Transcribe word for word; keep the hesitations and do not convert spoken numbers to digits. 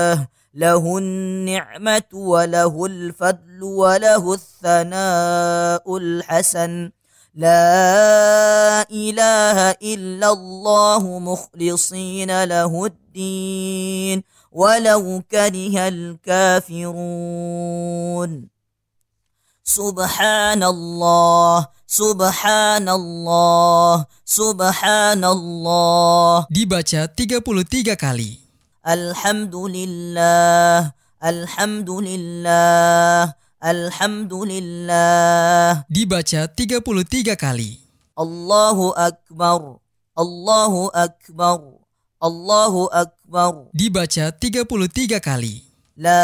له النعمة وله الفضل وله الثناء الحسن لا إله إلا الله مخلصين له الدين ولو كره الكافرون سبحان الله سبحان الله سبحان الله. Dibaca tiga puluh tiga kali. Alhamdulillah, Alhamdulillah, Alhamdulillah. Dibaca tiga puluh tiga kali. Allahu Akbar, Allahu Akbar, Allahu Akbar. Dibaca tiga puluh tiga kali. La